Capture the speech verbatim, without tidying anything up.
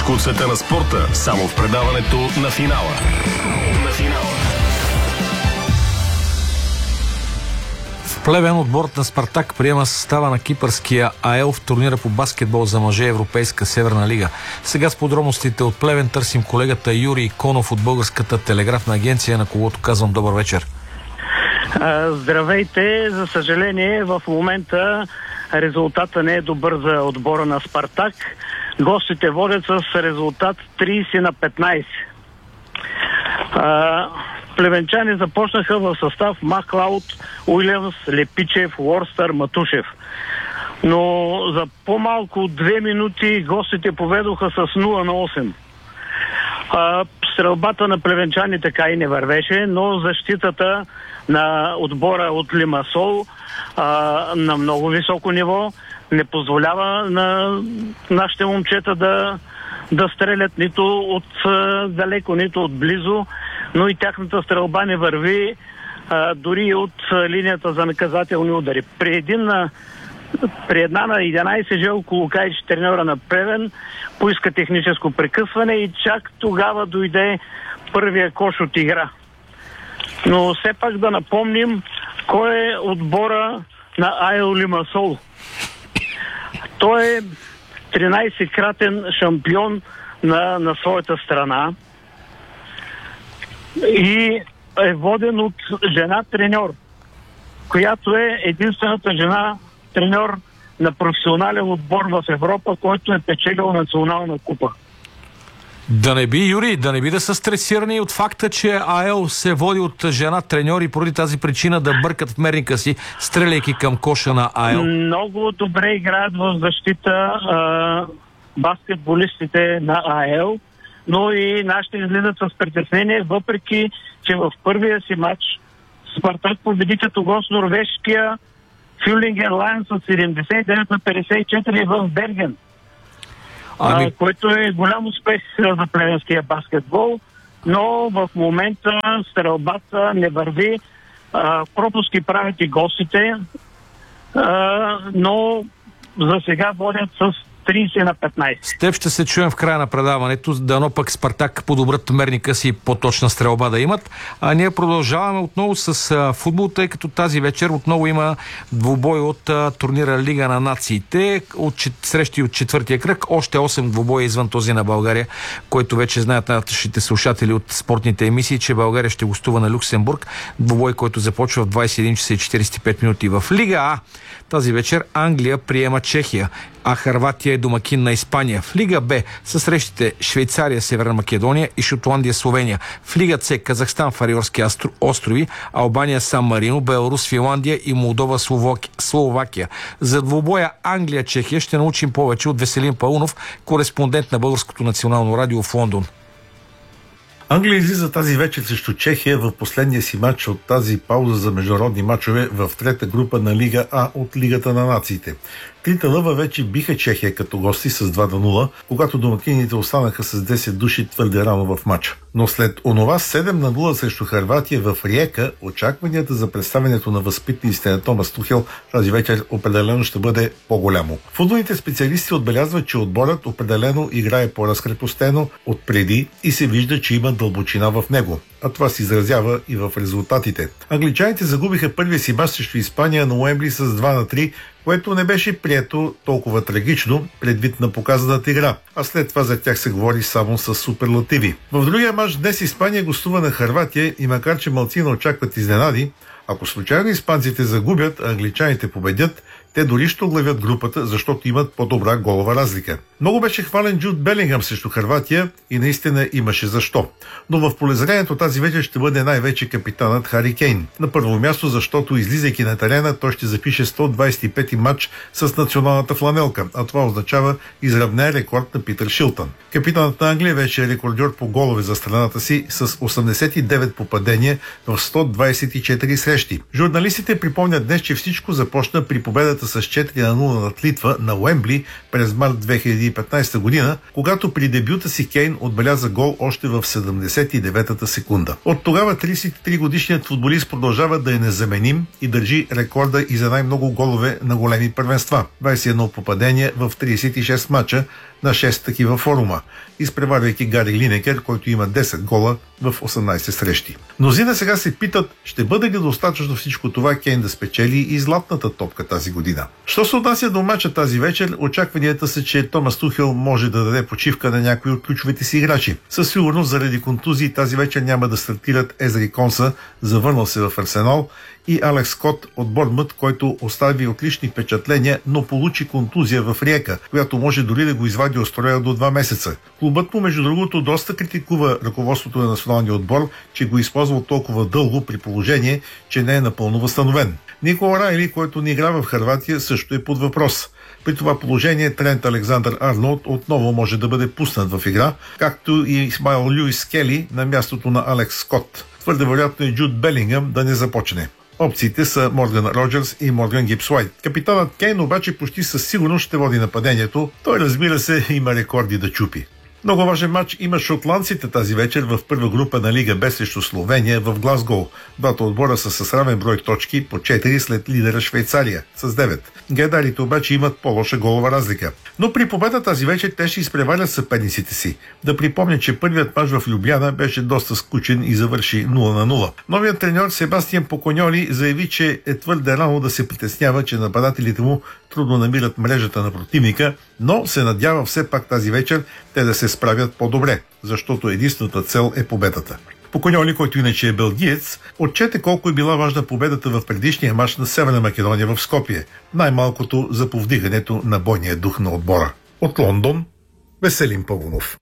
Всичко от света на спорта, само в предаването на финала. На финала. В Плевен отборът на Спартак приема състава на кипърския АЕЛ в турнира по баскетбол за мъже Европейска Северна лига. Сега с подробностите от Плевен търсим колегата Юрий Конов от Българската телеграфна агенция, на когото казвам добър вечер. Здравейте! За съжаление, в момента резултата не е добър за отбора на Спартак. Гостите водят с резултат трийсет на петнайсет. А, плевенчани започнаха в състав Маклауд, Уилямс, Лепичев, Уорстър, Матушев. Но за по-малко от две минути гостите поведоха с нула на осем. А, стрелбата на плевенчани така и не вървеше, но защитата на отбора от Лимасол а, на много високо ниво не позволява на нашите момчета да, да стрелят нито от а, далеко, нито от близо, но и тяхната стрелба не върви а, дори от а, линията за наказателни удари. При, един, а, при една на единайсет Желко Лукайч, треньора на Плевен, поиска техническо прекъсване и чак тогава дойде първия кош от игра. Но все пак да напомним кой е отбора на АЕЛ Лимасол. Той е тринайсеткратен шампион на, на своята страна и е воден от жена треньор, която е единствената жена треньор на професионален отбор в Европа, който е печелил национална купа. Да не би, Юрий, да не би да са стресирани от факта, че АЕЛ се води от жена треньор и поради тази причина да бъркат в мерника си, стреляйки към коша на АЕЛ? Много добре играят в защита а, баскетболистите на АЕЛ, но и нашите излизат с притеснение, въпреки че в първия си матч Спартак победи като гост норвежкия Фюлинген Лайон с седемдесет и девет на петдесет и четири в Берген. Ами... А, който е голям успех за плевенския баскетбол, но в момента стрелбата не върви. А, пропуски правят и гостите, а, но за сега водят с трийсет на петнайсет. С теб ще се чуем в края на предаването, дано пък Спартак подобрят мерника си, по-точна стрелба да имат. А ние продължаваме отново с а, футбол, тъй като тази вечер отново има двубой от а, турнира Лига на нациите, от срещи от четвъртия кръг, още осем двубоя извън този на България, който вече знаят нашите слушатели от спортните емисии, че България ще гостува на Люксембург. Двубой, който започва в двайсет и един часа и четирийсет и пет минути. В Лига А тази вечер Англия приема Чехия, а Хърватия е домакин на Испания. В Лига Б са срещите Швейцария, Северна Македония и Шотландия, Словения. В Лига С Казахстан, Фариорски острови, Албания, Сан Марино, Беларус, Финландия и Молдова, Словакия. За двубоя Англия-Чехия ще научим повече от Веселин Паунов, кореспондент на Българското национално радио в Лондон. Англия излиза тази вечер срещу Чехия в последния си матч от тази пауза за международни матчове в трета група на Лига А от Лигата на нациите. Трите лъва вече биха Чехия като гости с два на нула, когато домакините останаха с десет души твърде рано в матча. Но след онова седем на нула срещу Хърватия в Риека, очакванията за представянето на възпитниците на Томас Тухел тази вечер определено ще бъде по-голямо. Футболните специалисти отбелязват, че отборът определено играе по-разкрепостено от преди и се вижда, че има дълбочина в него. А това се изразява и в резултатите. Англичаните загубиха първия си мач срещу Испания на Уембли с два на три, което не беше прието толкова трагично, предвид на показаната игра, а след това за тях се говори само с суперлативи. В другия мач днес Испания гостува на Хърватия и макар че малцина очакват изненади, ако случайно испанците загубят, а англичаните победят, те дори ще оглавят групата, защото имат по-добра голова разлика. Много беше хвален Джуд Белингъм срещу Хърватия и наистина имаше защо. Но в полезрението тази вечер ще бъде най-вече капитанът Хари Кейн. На първо място, защото излизайки на терена, той ще запише сто двайсет и пети матч с националната фланелка, а това означава изравняе рекорд на Питър Шилтън. Капитанът на Англия вече е рекордьор по голове за страната си с осемдесет и девет попадения в сто двайсет и четири срещи. Журналистите припомнят днес, че всичко започна при победата с четири на нула над Литва на Уембли през март две хиляди и петнадесета година, когато при дебюта си Кейн отбеляза гол още в седемдесет и деветата секунда. От тогава тридесет и три годишният футболист продължава да е незаменим и държи рекорда и за най-много голове на големи първенства. двадесет и едно попадения в тридесет и шест мача на шест такива форума, изпреварвайки Гари Линекер, който има десет гола в осемнадесет срещи. Мнозина сега се питат, ще бъде ли достатъчно всичко това Кейн да спечели и златната топка тази година. Що се отнася до мача тази вечер, очакванията са, че Томас Тухел може да даде почивка на някои от ключовите си играчи. Със сигурност заради контузии тази вечер няма да стартират Езри Конса, завърнал се в Арсенал, и Алекс Скот от Борнмут, който остави отлични впечатления, но получи контузия в Риека, която може дори да го извади от строя до два месеца. Клубът му, между другото, доста критикува ръководството на националния отбор, че го използва толкова дълго при положение, че не е напълно възстановен. Никола Райли, който не играва в Хърватия, също е под въпрос. При това положение Трент Александър Арнолд отново може да бъде пуснат в игра, както и Исмаил Люис Кели на мястото на Алекс Скот. Твърде вероятно е Джуд Белингъм да не започне. Опциите са Морган Роджерс и Морган Гибс Уайт. Капитанът Кейн обаче почти със сигурност ще води нападението. Той, разбира се, има рекорди да чупи. Много важен матч има шотландците тази вечер в първа група на Лига Б срещу Словения в Глазгоу. Двата отбора са с равен брой точки по четири след лидера Швейцария с девет. Гайдарите обаче имат по-лоша голова разлика. Но при победа тази вечер те ще изпреварят съперниците си. Да припомня, че първият мач в Любляна беше доста скучен и завърши нула на нула. Новият треньор Себастиан Поконьоли заяви, че е твърде рано да се притеснява, че нападателите му трудно намират мрежата на противника, но се надява все пак тази вечер те да се справят по-добре, защото единствената цел е победата. Поконьоли, който иначе е белгиец, отчете колко е била важна победата в предишния мач на Северна Македония в Скопие, най-малкото за повдигането на бойния дух на отбора. От Лондон, Веселин Павлов.